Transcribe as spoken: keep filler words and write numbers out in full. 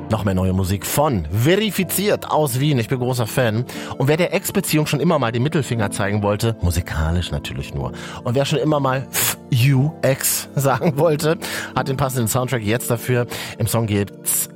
Noch mehr neue Musik von Verifiziert aus Wien. Ich bin großer Fan. Und wer der Ex-Beziehung schon immer mal den Mittelfinger zeigen wollte, musikalisch natürlich nur, und wer schon immer mal F you Ex sagen wollte, hat den passenden Soundtrack jetzt dafür. Im Song geht's